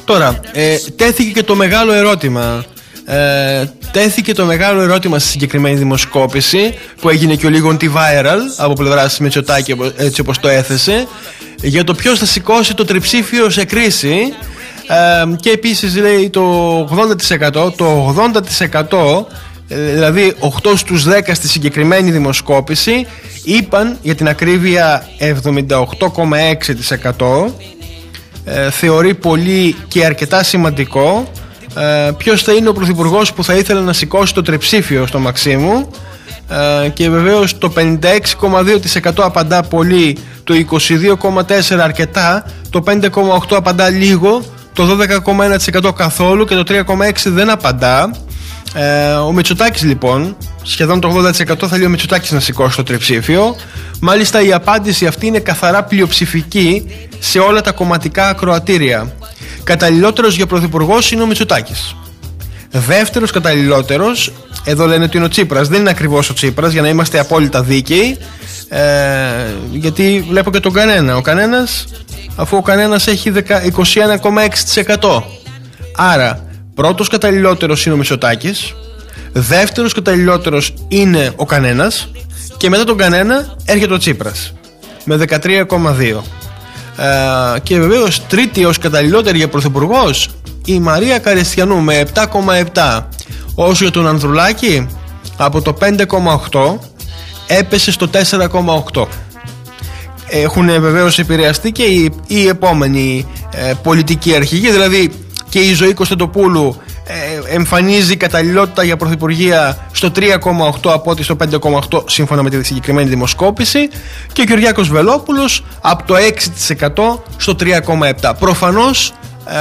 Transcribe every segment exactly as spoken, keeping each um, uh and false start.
Τώρα, ε, τέθηκε και το μεγάλο ερώτημα. Ε, τέθηκε το μεγάλο ερώτημα στη συγκεκριμένη δημοσκόπηση, που έγινε και ο λίγο anti-viral από πλευράς Μητσοτάκη, έτσι όπως το έθεσε, για το ποιος θα σηκώσει το τριψήφιο σε κρίση. Ε, και επίσης λέει το ογδόντα τοις εκατό, το ογδόντα τοις εκατό, δηλαδή οκτώ στους δέκα στη συγκεκριμένη δημοσκόπηση, είπαν, για την ακρίβεια εβδομήντα οκτώ κόμμα έξι τοις εκατό, ε, θεωρεί πολύ και αρκετά σημαντικό ε, ποιος θα είναι ο πρωθυπουργός που θα ήθελε να σηκώσει το τριψήφιο στο Μαξίμου. Ε, και βεβαίως το πενήντα έξι κόμμα δύο τοις εκατό απαντά πολύ, το είκοσι δύο κόμμα τέσσερα τοις εκατό αρκετά, το πέντε κόμμα οκτώ τοις εκατό απαντά λίγο, το δώδεκα κόμμα ένα τοις εκατό καθόλου και το τρία κόμμα έξι τοις εκατό δεν απαντά. Ε, ο Μητσοτάκης λοιπόν, σχεδόν το ογδόντα τοις εκατό θέλει ο Μητσοτάκης να σηκώσει το τριψήφιο. Μάλιστα η απάντηση αυτή είναι καθαρά πλειοψηφική σε όλα τα κομματικά ακροατήρια. Καταλληλότερος για πρωθυπουργός είναι ο Μητσοτάκης. Δεύτερος καταλληλότερος, εδώ λένε ότι είναι ο Τσίπρας. Δεν είναι ακριβώς ο Τσίπρας, για να είμαστε απόλυτα δίκαιοι, ε, γιατί βλέπω και τον Κανένα. Ο Κανένας, αφού ο Κανένας έχει είκοσι ένα κόμμα έξι τοις εκατό. Άρα πρώτος καταλληλότερος είναι ο Μητσοτάκης, δεύτερος καταλληλότερος είναι ο Κανένας και μετά τον Κανένα έρχεται ο Τσίπρας με δεκατρία κόμμα δύο. Ε, και βεβαίως τρίτη ως καταλληλότερη για πρωθυπουργός η Μαρία Καριστιανού με επτά κόμμα επτά. Όσο για τον Ανδρουλάκη, από το πέντε κόμμα οκτώ έπεσε στο τέσσερα κόμμα οκτώ. Έχουν βεβαίως επηρεαστεί και οι, οι επόμενοι ε, πολιτικοί αρχηγοί, δηλαδή και η Ζωή Κωνσταντοπούλου ε, εμφανίζει καταλληλότητα για πρωθυπουργία στο τρία κόμμα οκτώ από ότι στο πέντε κόμμα οκτώ σύμφωνα με τη συγκεκριμένη δημοσκόπηση, και ο Κυριάκος Βελόπουλος από το έξι τοις εκατό στο τρία κόμμα επτά. Προφανώς ε,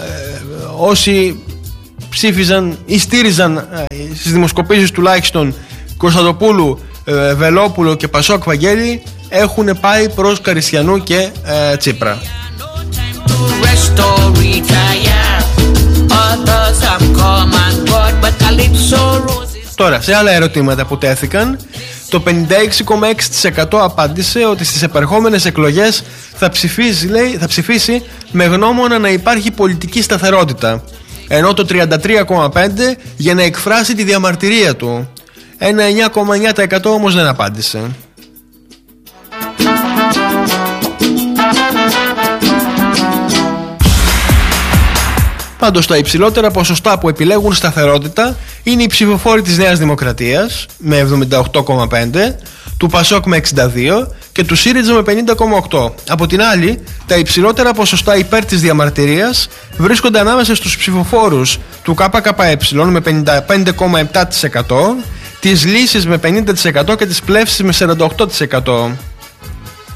όσοι ψήφιζαν ή στήριζαν ε, στις δημοσκοπήσεις τουλάχιστον Κωνσταντοπούλου, ε, Βελόπουλο και Πασόκ Βαγγέλη έχουν πάει προς Καριστιανού και ε, Τσίπρα. Τώρα, σε άλλα ερωτήματα που τέθηκαν, το πενήντα έξι κόμμα έξι τοις εκατό απάντησε ότι στις επερχόμενες εκλογές θα ψηφίσει, λέει, θα ψηφίσει με γνώμονα να υπάρχει πολιτική σταθερότητα, ενώ το τριάντα τρία κόμμα πέντε τοις εκατό για να εκφράσει τη διαμαρτυρία του. Ένα εννιά κόμμα εννιά τοις εκατό όμως δεν απάντησε. Πάντως τα υψηλότερα ποσοστά που επιλέγουν σταθερότητα είναι οι ψηφοφόροι της Νέας Δημοκρατίας με εβδομήντα οκτώ κόμμα πέντε, του Πασόκ με εξήντα δύο και του ΣΥΡΙΖΑ με πενήντα κόμμα οκτώ. Από την άλλη, τα υψηλότερα ποσοστά υπέρ της διαμαρτυρίας βρίσκονται ανάμεσα στους ψηφοφόρους του ΚΚΕ με πενήντα πέντε κόμμα επτά τοις εκατό, της Λύσης με πενήντα τοις εκατό και της Πλεύσης με σαράντα οκτώ τοις εκατό.